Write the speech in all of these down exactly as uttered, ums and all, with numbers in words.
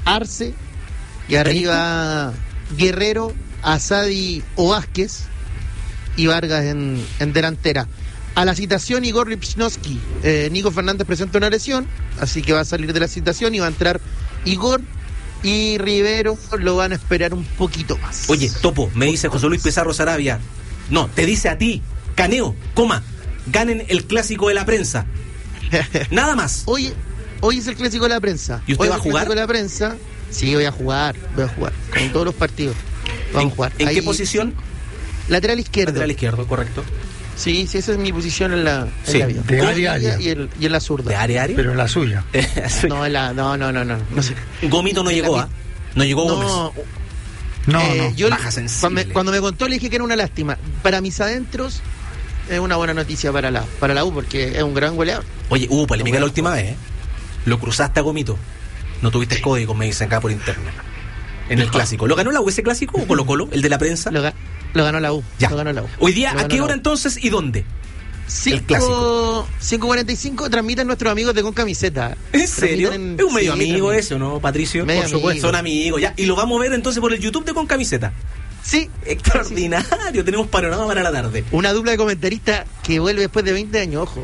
Arce, y arriba Guerrero, Asadi o Vázquez y Vargas en, en delantera. A la citación Igor Lipchnowski, eh, Nico Fernández presenta una lesión, así que va a salir de la citación y va a entrar Igor, y Rivero lo van a esperar un poquito más. Oye, Topo, me dice José Luis Pizarro Sarabia, no, te dice a ti, Caneo, coma, ganen el clásico de la prensa. Nada más. Hoy, hoy es el clásico de la prensa. ¿Y usted hoy va a jugar? El clásico de la prensa, sí, voy a jugar, voy a jugar, con todos los partidos. Vamos a jugar. ¿En Ahí, qué posición? Lateral izquierdo. Lateral izquierdo, correcto. Sí, sí, esa es mi posición en la, en Sí, la vida. de área, área. Y, el, y en la zurda. ¿De área, área? Pero en la suya. No, en la, no, no, no, no, no sé. Gomito no En llegó, la- ¿ah? No llegó No, Gómez. No, eh, no. yo baja sensible. cuando me, cuando me contó le dije que era una lástima. Para mis adentros es una buena noticia para la para la U porque es un gran goleador. Oye, hubo polémica la última vez, ¿eh? Lo cruzaste a Gomito. No tuviste código, me dicen acá por internet. En el clásico. ¿Lo ganó la U ese clásico o Colo Colo, el de la prensa? Lo, ga- lo ganó la U. Ya. Lo ganó la U. Hoy día, Lo ¿a ganó qué la hora U. entonces y dónde? El clásico. cinco cuarenta y cinco transmiten nuestros amigos de Con Camiseta. ¿En serio? Transmiten en- Es un medio sí, amigo transmiten. eso, ¿no, Patricio? Medio Por supuesto, amigo. son amigos, ya. Y lo vamos a ver entonces por el YouTube de Con Camiseta. Sí. Extraordinario, tenemos panorama para la tarde. Una dupla de comentaristas que vuelve después de veinte años, ojo.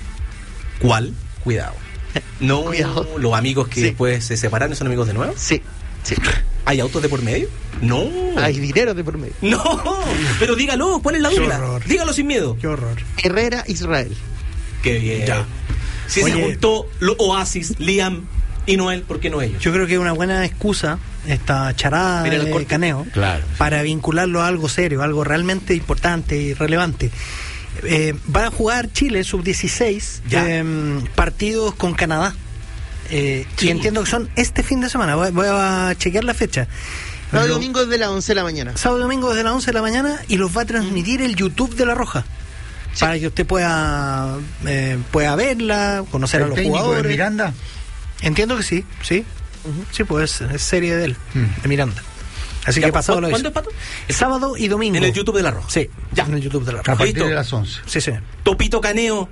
¿Cuál? Cuidado. No, Cuidado. los amigos que Sí. después se separaron son amigos de nuevo. Sí, sí. ¿Hay autos de por medio? No. Hay dinero de por medio. No, pero dígalo, ¿cuál es la Qué dupla? horror. Dígalo sin miedo. Qué horror. Herrera, Israel. Qué bien. Ya. Si se Oye. juntó lo Oasis, Liam y Noel, ¿por qué no ellos? Yo creo que es una buena excusa esta charada Mira el de corte. Caneo Claro. para vincularlo a algo serio, algo realmente importante y relevante. Eh, va a jugar Chile sub dieciséis Ya. eh, partidos con Canadá. Eh, Sí. Y entiendo que son este fin de semana. Voy, voy a chequear la fecha. Sábado y Lo- domingo desde las once de la mañana. Sábado y domingo desde las once de la mañana y los va a transmitir el YouTube de La Roja. Sí. Para que usted pueda eh, pueda verla, conocer a ¿El los técnico de jugadores. Miranda? Entiendo que sí, sí. Sí, pues es serie de él, Mm. de Miranda. Así Ya, que pasado ¿cu- lo ¿Cuándo hizo. es, Pato? Sábado y domingo. En el YouTube de La Roja. Sí, Ya. en el YouTube de La A Roja. partir Listo. de las once. Sí, sí. Topito Caneo.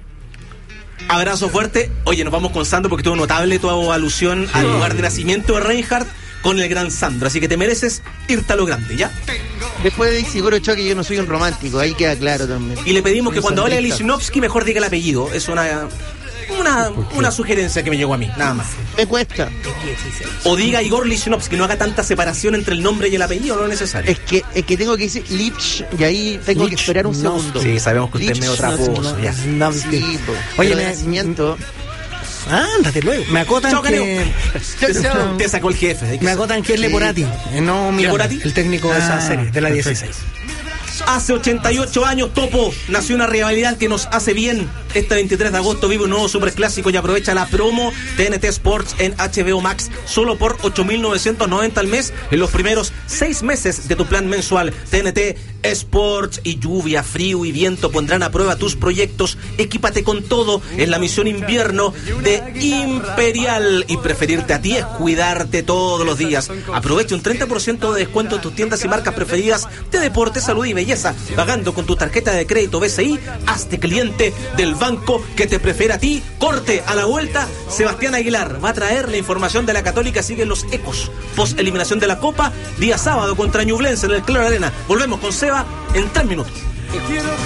Abrazo fuerte. Oye, nos vamos con Sandro porque tuvo notable tu alusión al lugar de nacimiento de Reinhardt con el gran Sandro. Así que te mereces irte a lo grande, ¿ya? Después de Isidoro Choque yo no soy un romántico, ahí queda claro también. Y le pedimos que Un cuando hable de sandrista. Lichnowsky mejor diga el apellido. Es una, una, una sugerencia que me llegó a mí, nada más. Me cuesta. O diga Igor Lichnowsky, no haga tanta separación entre el nombre y el apellido, no es necesario. Es que, es que tengo que decir Lipsch y ahí tengo que esperar un no, segundo. Sí, sabemos que usted es medio Lipsch, traposo, no, ya. no, Sí, po. Oye, Pero de me- nacimiento. Ándate luego. Me acotan Chao, Caneo. que Te, te sacó el jefe. hay que me ser. acotan que es Sí. Leporati, eh, no Miranda, ¿Leporati? el técnico de esa Ah, serie, de la perfecto. dieciséis. Hace ochenta y ocho años, Topo, nació una rivalidad que nos hace bien. Este veintitrés de agosto vive un nuevo superclásico y aprovecha la promo T N T Sports en H B O Max solo por ocho mil novecientos noventa al mes en los primeros seis meses de tu plan mensual. T N T Sports y lluvia, frío y viento pondrán a prueba tus proyectos. Equípate con todo en la misión invierno de Imperial. Y preferirte a ti es cuidarte todos los días. Aprovecha un treinta por ciento de descuento en tus tiendas y marcas preferidas de deporte, salud y belleza. Pagando con tu tarjeta de crédito B C I, hazte cliente del banco que te prefiere a ti. Corte a la vuelta. Sebastián Aguilar va a traer la información de la Católica. Siguen los ecos post eliminación de la Copa. Día sábado contra Ñublense en el Claro Arena. Volvemos con Seba en tres minutos.